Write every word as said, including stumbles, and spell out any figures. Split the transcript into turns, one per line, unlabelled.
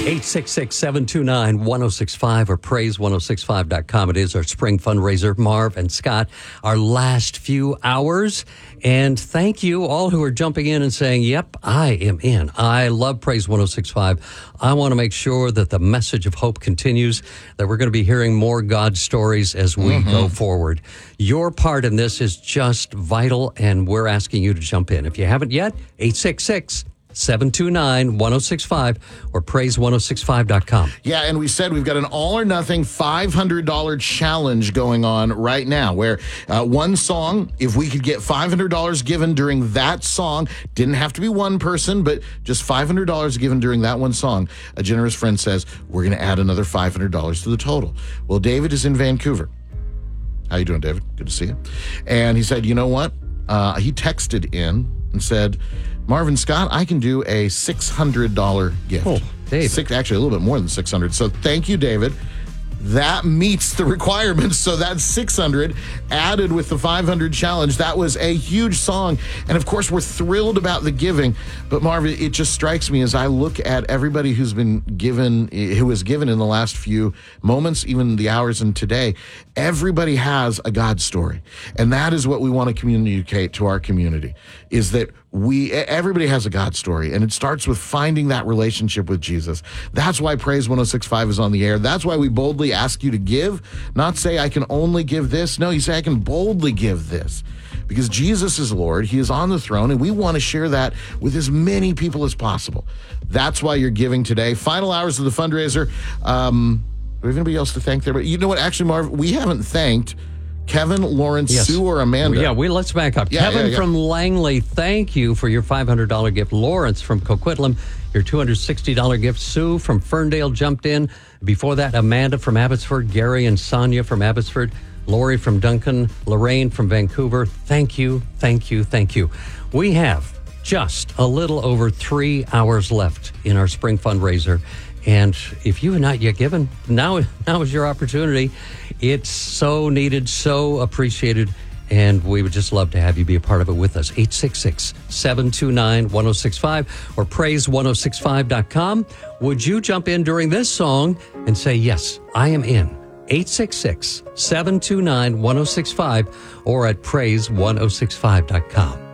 eight six six, seven two nine, one oh six five or praise ten sixty-five dot com. It is our spring fundraiser. Marv and Scott, our last few hours. And thank you all who are jumping in and saying, yep, I am in. I love Praise ten sixty-five. I want to make sure that the message of hope continues, that we're going to be hearing more God stories as we mm-hmm. go forward. Your part in this is just vital, and we're asking you to jump in. If you haven't yet, eight six six, seven two nine, one oh six five or praise ten sixty-five dot com.
Yeah, and we said we've got an all-or-nothing five hundred dollars challenge going on right now where uh, one song, if we could get five hundred dollars given during that song, didn't have to be one person, but just five hundred dollars given during that one song, a generous friend says, we're going to add another five hundred dollars to the total. Well, David is in Vancouver. How you doing, David? Good to see you. And he said, you know what? Uh, he texted in and said, Marvin Scott, I can do a six hundred dollars gift.
Oh, David.
Six, actually, a little bit more than six hundred dollars. So thank you, David. That meets the requirements. So that's six hundred added with the five hundred challenge. That was a huge song. And of course, we're thrilled about the giving. But Marvin, it just strikes me as I look at everybody who's been given, who was given in the last few moments, even the hours and today, everybody has a God story. And that is what we want to communicate to our community, is that we, everybody has a God story, and it starts with finding that relationship with Jesus. That's why Praise ten sixty-five is on the air. That's why we boldly ask you to give, not say, I can only give this. No, you say, I can boldly give this. Because Jesus is Lord, He is on the throne, and we want to share that with as many people as possible. That's why you're giving today. Final hours of the fundraiser. Um, do we have anybody else to thank there? But you know what? Actually, Marv, we haven't thanked Kevin, Lawrence, yes. Sue, or Amanda.
Yeah, we let's back up.
Yeah,
Kevin
yeah, yeah.
from Langley, thank you for your five hundred dollars gift. Lawrence from Coquitlam, your two hundred sixty dollars gift. Sue from Ferndale jumped in. Before that, Amanda from Abbotsford, Gary and Sonia from Abbotsford, Lori from Duncan, Lorraine from Vancouver. Thank you, thank you, thank you. We have just a little over three hours left in our spring fundraiser. And if you have not yet given, now, now is your opportunity. It's so needed, so appreciated, and we would just love to have you be a part of it with us. eight six six, seven two nine, one oh six five or praise ten sixty-five dot com. Would you jump in during this song and say, yes, I am in? eight six six, seven two nine, one oh six five or at praise ten sixty-five dot com.